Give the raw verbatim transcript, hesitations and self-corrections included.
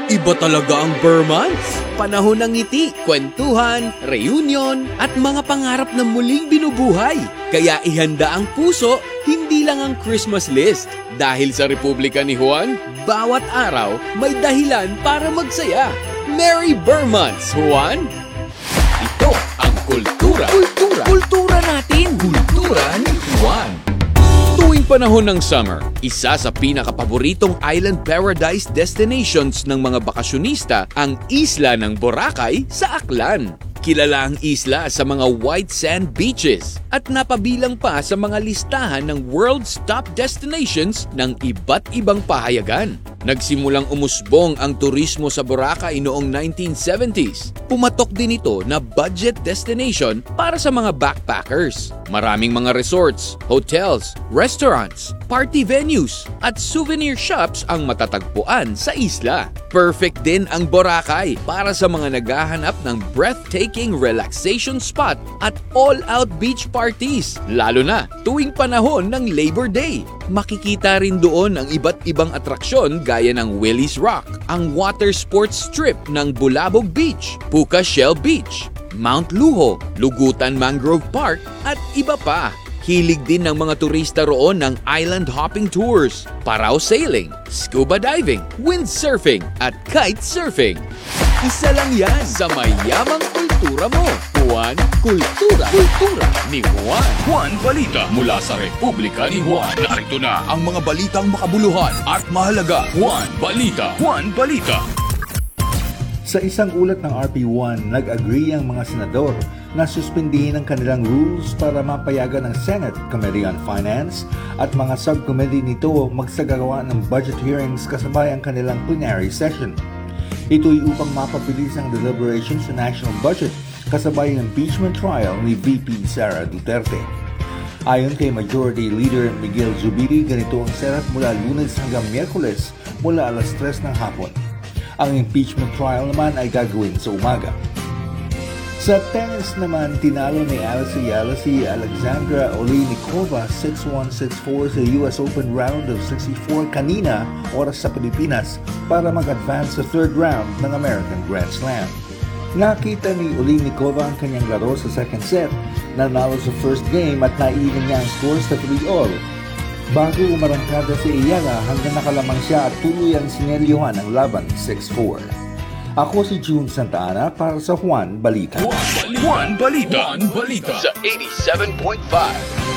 Iba talaga ang Burr months. Panahon ng ngiti, kwentuhan, reunion, at mga pangarap na muling binubuhay. Kaya ihanda ang puso, hindi lang ang Christmas list. Dahil sa Republika ni Juan, bawat araw may dahilan para magsaya. Merry Burr months, Juan! Ito ang kultura. Kultura. Kultura natin. Kultura ni Juan. Tuwing panahon ng summer, isa sa pinakapaboritong island paradise destinations ng mga bakasyonista ang isla ng Boracay sa Aklan. Kilala ang isla sa mga white sand beaches at napabilang pa sa mga listahan ng world's top destinations ng iba't ibang pahayagan. Nagsimulang umusbong ang turismo sa Boracay noong nineteen seventies. Pumatok din ito na budget destination para sa mga backpackers. Maraming mga resorts, hotels, restaurants, party venues at souvenir shops ang matatagpuan sa isla. Perfect din ang Boracay para sa mga naghahanap ng breathtaking relaxation spot at all-out beach parties, lalo na tuwing panahon ng Labor Day. Makikita rin doon ang iba't ibang atraksyon gaya ng Willie's Rock, ang water sports strip ng Bulabog Beach, Puka Shell Beach, Mount Luho, Lugutan Mangrove Park at iba pa. Hilig din ng mga turista roon ng island hopping tours, paraw sailing, scuba diving, windsurfing at kite surfing. Isa lang yan sa mayamang kultura mo. Juan Kultura. Kultura ni Juan. Juan Balita mula sa Republika ni Juan. Narito na ang mga balitang makabuluhan at mahalaga. Juan Balita. Juan Balita. Sa isang ulat ng R P one, nag-agree ang mga senador na suspindihin ang kanilang rules para mapayagan ng Senate Committee on Finance at mga subcommittee nito magsagawa ng budget hearings kasabay ang kanilang plenary session. Ito'y upang mapabilis ang deliberations sa national budget kasabay ang impeachment trial ni V P Sara Duterte. Ayon kay Majority Leader Miguel Zubiri, ganito ang setup mula Lunes hanggang Miyerkules mula alas tres ng hapon. Ang impeachment trial naman ay gagawin sa umaga. Sa tennis naman, tinalo ni Alice Ayala si Alexandra Oleinikova six one six four sa U S Open round of sixty-four kanina, oras sa Pilipinas, para mag-advance sa third round ng American Grand Slam. Nakita ni Oleinikova ang kanyang laro sa second set, nanalo sa first game at naiwan niya ang score sa three all. Bago umarangkada si Ayala hanggang nakalamang siya at tuluyang sineryohan ang laban six four. Ako si June Santa Ana para sa Juan Balita. Juan Balita. Juan Balita. Juan Balita. Sa eighty-seven point five.